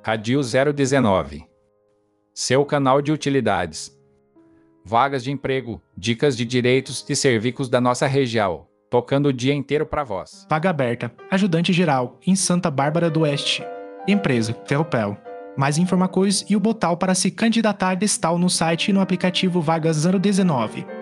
Radio 019. Seu canal de utilidades. Vagas de emprego, dicas de direitos e serviços da nossa região, tocando o dia inteiro para vós. Vaga aberta, ajudante geral, em Santa Bárbara do Oeste. Empresa, Ferropel. Mais informações e o botão para se candidatar está no site e no aplicativo Vagas 019.